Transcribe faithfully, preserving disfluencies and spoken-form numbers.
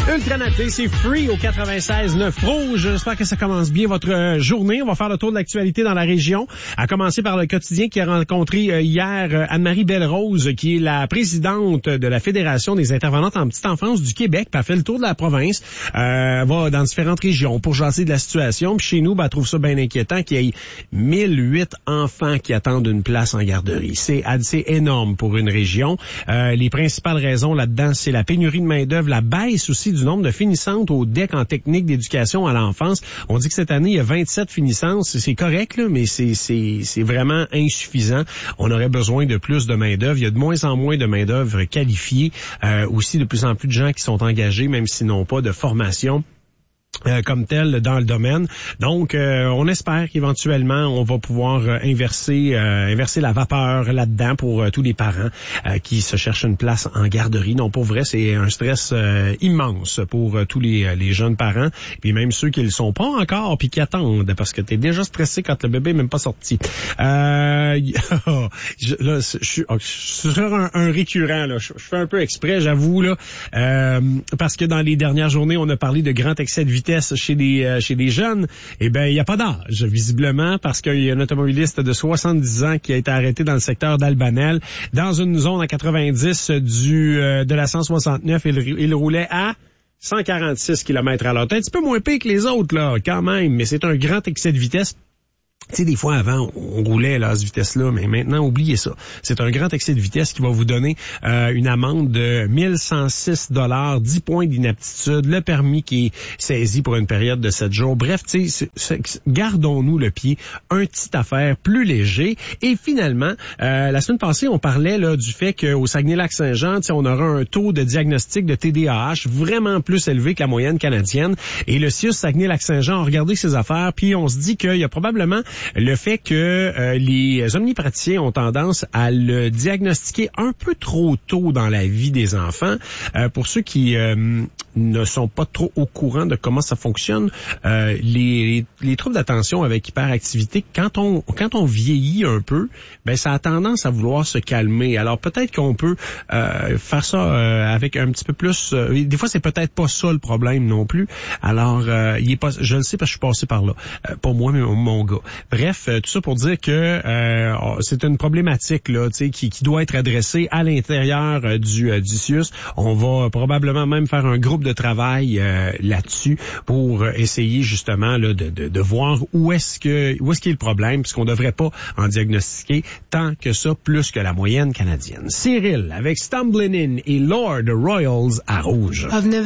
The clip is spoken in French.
Ultranaté, c'est Free au quatre-vingt-seize neuf Rouge. J'espère que ça commence bien votre journée. On va faire le tour de l'actualité dans la région. À commencer par le quotidien qui a rencontré hier Anne-Marie Belle-Rose, qui est la présidente de la Fédération des intervenantes en petite enfance du Québec. Elle fait le tour de la province, euh, va dans différentes régions pour jaser de la situation. Puis chez nous, ben, elle trouve ça bien inquiétant qu'il y ait mille huit enfants qui attendent une place en garderie. C'est assez énorme pour une région. Euh, les principales raisons là-dedans, c'est la pénurie de main-d'œuvre, la baisse aussi du nombre de finissantes au D E C en technique d'éducation à l'enfance. On dit que cette année, il y a vingt-sept finissantes. C'est correct, là, mais c'est, c'est, c'est vraiment insuffisant. On aurait besoin de plus de main-d'œuvre. Il y a de moins en moins de main-d'œuvre qualifiée. Euh, aussi, de plus en plus de gens qui sont engagés, même s'ils n'ont pas de formation Euh, comme tel dans le domaine. Donc, euh, on espère qu'éventuellement, on va pouvoir euh, inverser euh, inverser la vapeur là-dedans pour euh, tous les parents euh, qui se cherchent une place en garderie. Non, pour vrai, c'est un stress euh, immense pour euh, tous les, les jeunes parents, puis même ceux qui ne le sont pas encore, puis qui attendent, parce que tu es déjà stressé quand le bébé n'est même pas sorti. Euh, je, là, je suis, je suis sur un, un récurrent, là. Je, je fais un peu exprès, j'avoue, là, euh, parce que dans les dernières journées, on a parlé de grand excès de vitesse chez les euh, chez les jeunes. Eh ben, il n'y a pas d'âge, visiblement, parce qu'il y a un automobiliste de soixante-dix ans qui a été arrêté dans le secteur d'Albanel, dans une zone à quatre-vingt-dix du euh, de la cent soixante-neuf. Il, il roulait à cent quarante-six kilomètres à l'heure. C'est un petit peu moins pire que les autres, là, quand même, mais c'est un grand excès de vitesse. Tu sais, des fois, avant, on roulait là, à cette vitesse-là, mais maintenant, oubliez ça. C'est un grand excès de vitesse qui va vous donner euh, une amende de mille cent six dollars, dix points d'inaptitude, le permis qui est saisi pour une période de sept jours. Bref, tu sais, gardons-nous le pied, un petit affaire plus léger. Et finalement, euh, la semaine passée, on parlait là du fait qu'au Saguenay-Lac-Saint-Jean, tu sais, on aura un taux de diagnostic de T D A H vraiment plus élevé que la moyenne canadienne. Et le C I U S Saguenay-Lac-Saint-Jean a regardé ses affaires, puis on se dit qu'il y a probablement le fait que euh, les omnipraticiens ont tendance à le diagnostiquer un peu trop tôt dans la vie des enfants. Euh, pour ceux qui euh, ne sont pas trop au courant de comment ça fonctionne, euh, les, les troubles d'attention avec hyperactivité, quand on quand on vieillit un peu, ben ça a tendance à vouloir se calmer. Alors peut-être qu'on peut euh, faire ça euh, avec un petit peu plus. Euh, des fois, c'est peut-être pas ça le problème non plus. Alors, euh, il est pas. Je le sais parce que je suis passé par là. Euh, pas moi, mais mon, mon gars. Bref, tout ça pour dire que euh, c'est une problématique là, tu sais, qui, qui doit être adressée à l'intérieur euh, du, euh, du C I U S. On va probablement même faire un groupe de travail euh, là-dessus pour essayer justement là, de, de, de voir où est-ce que où est-ce qu'il y a le problème, puisqu'on ne devrait pas en diagnostiquer tant que ça, plus que la moyenne canadienne. Cyril avec Stumbling In et Lord Royals à Rouge.